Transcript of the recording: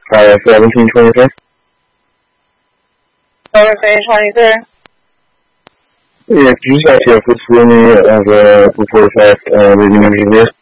1723. 1723. Yeah, could you just ask you if this is me of 245 leaving engineers?